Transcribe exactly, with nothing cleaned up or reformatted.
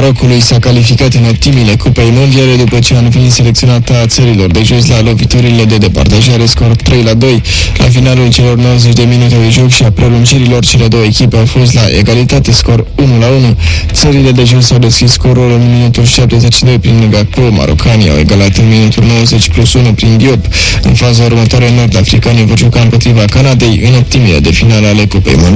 Marocului s-a calificat în optimile Cupei Mondiale după ce a învins selecționata țărilor de jos la loviturile de departajare, scor trei la doi. La finalul celor nouăzeci de minute de joc și a prelungirilor, cele două echipe au fost la egalitate, scor unu la unu. Țările de jos au deschis scorul în minutul șaptezeci și doi prin Gakpo, marocanii au egalat în minutul nouăzeci plus unu prin Diop. În faza următoare, nord-africanii vor juca împotriva Canadei în optimile de finale ale Cupei Mondiale.